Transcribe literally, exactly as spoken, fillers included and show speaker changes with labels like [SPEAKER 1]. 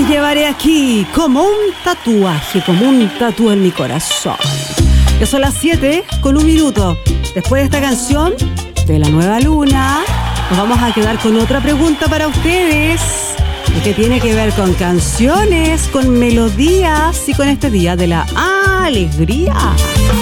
[SPEAKER 1] Te llevaré aquí como un tatuaje, como un tatu en mi corazón. Ya son las siete con un minuto. Después de esta canción de la nueva luna, nos vamos a quedar con otra pregunta para ustedes, que tiene que ver con canciones, con melodías y con este día de la alegría.